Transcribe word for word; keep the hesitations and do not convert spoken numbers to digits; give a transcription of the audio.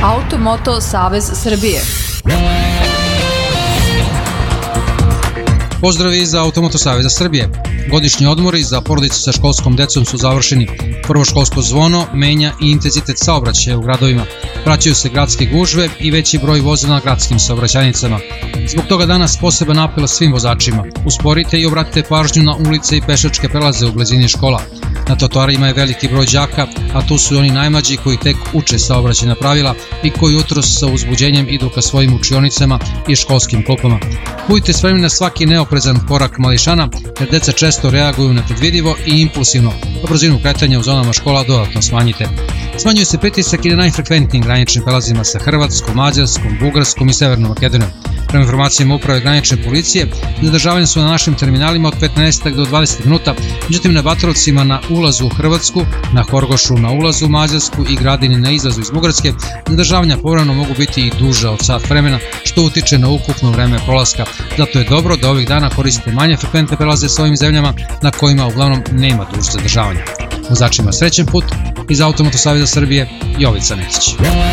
Automoto Savez Srbije. Pozdrav iz Automoto Saveza Srbije. Godišnji odmori za porodicu sa školskom decom su završeni. Prvo školsko zvono menja i intenzitet saobraćaja u gradovima. Vraćaju se gradske gužve i veći broj vozila na gradskim saobraćajnicama. Zbog toga danas poseban apel svim vozačima. Usporite i obratite pažnju na ulice i pešačke prelaze u blizini škola. Na trotoarima je veliki broj đaka, a tu su i oni najmlađi koji tek uče saobraćajna pravila i koji jutros sa uzbuđenjem idu ka svojim učionicama i školskim klupama. Budite spremni na svaki neoprezan korak mališana, jer deca često reaguju nepredvidivo i impulsivno, a brzinu kretanja u zonama škola dodatno smanjite. Smanjuje se pritisak i na najfrekventnijim graničnim prelazima sa Hrvatskom, Mađarskom, Bugarskom i Severnom Makedonijom. Prema informacijama uprave granične policije, zadržavanje su na našim terminalima od petnaest do dvadeset minuta, međutim na Batrovcima na ulazu u Hrvatsku, na Horgošu na ulazu u Mađarsku i Gradini na izlazu iz Bugarske, zadržavanja povremeno mogu biti i duža od sat vremena, što utiče na ukupno vreme prolaska. Zato je dobro da ovih dana koristite manje frekventne prelaze s ovim zemljama na kojima uglavnom nema duž zadržavanja. Vozačima srećen put, iz Automoto Saveza Srbije, Jovica Necić.